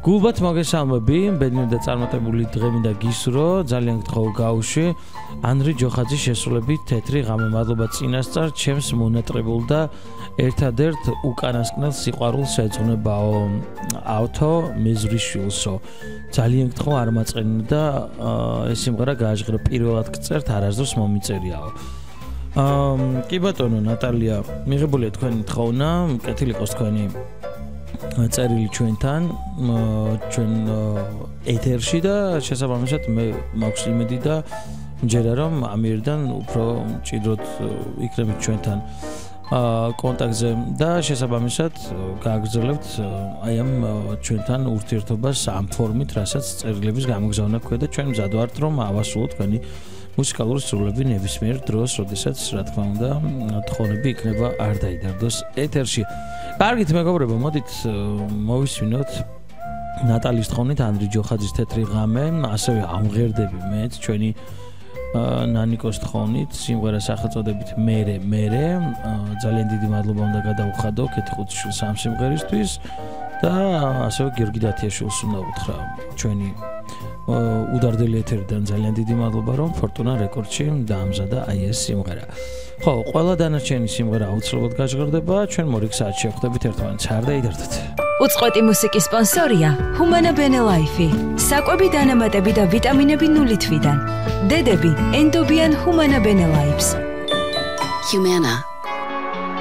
გულბათ მოგესალმები, ბედნიერი და წარმატებული დღემი და გისურვო, ძალიან გთხოვ გაუში, ანრი ჯოხაძის შესრულებით თეთრი ღამე, მადლობა წინასწარ, ჩემს მონატრებულ და ერთადერთ უკანასკნელ სიყვარულს ეძღვნებაო, ავთო მეზრიშვილსო. ძალიან გთხოვ არ მაწყენინო და ეს სიმღერა გააჟღრო პირველად გწერთ, არასდროს მომიწერიაო. კი ბატონო ნატალია, მიღებულია თქვენი თხოვნა, კეთილი იყოს თქვენი წერილი ჩვენთან, ჩვენ ეთერში და შესაბამისად მე მაქვს იმედი და მჯერა რომ ამიერიდან უფრო მჭიდროდ იქნებით ჩვენთან კონტაქტზე და შესაბამისად გააგრძელებთ აი ამ ჩვენთან ურთიერთობას ამ ფორმით, რასაც წერილების გამოგზავნა გვქონდა, ჩვენ მზად ვართ რომ ავასრულოთ თქვენი მუსიკალური სრულები ნებისმიერ დროს, როდესაც რა თქმა უნდა თხოვნები იქნება არ დაიდარდოს ეთერში. კარგით მეგობრებო, მოდით მოვისმინოთ ნატალის თხოვნით ანრი ჯოხაძის თეთრი ღამე, ასევე ამღერდები მეც ჩვენი ნანიკოს თხოვნით სიმღერა სახელწოდებით მერე ძალიან დიდი მადლობა უნდა გადაუხადო კეთილხუთშვილს ამ სიმღერისთვის და ასევე გიორგი დათიაშვილს უნდა უთხრა ჩვენი უდარდელი ეთერიდან ძალიან დიდი მადლობა რომ ფორტუნა რეკორდში დაამზადა აი ეს სიმღერა. ხო, ყველა დანარჩენი სიმღერა აუცილებლად გაჟღერდება, ჩვენ მორიგ საათში ვხვდებით ერთმანეთს, არ დაიდარდეთ. უწყვეტი მუსიკის სპონსორია Humana Bene Life. საკვები დანამატები და ვიტამინები 0 თვიდან. დედები ენდობიან Humana Bene Life. Humana